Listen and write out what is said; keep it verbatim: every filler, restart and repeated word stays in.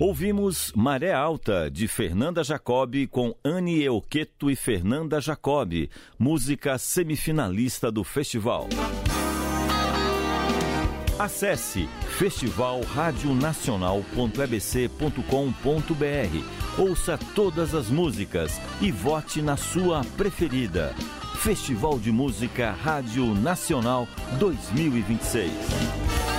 Ouvimos Maré Alta, de Fernanda Jacob, com Anne Euqueto e Fernanda Jacob, música semifinalista do festival. Acesse festival radio nacional ponto e b c ponto com ponto b r, ouça todas as músicas e vote na sua preferida. Festival de Música Rádio Nacional dois mil e vinte e seis.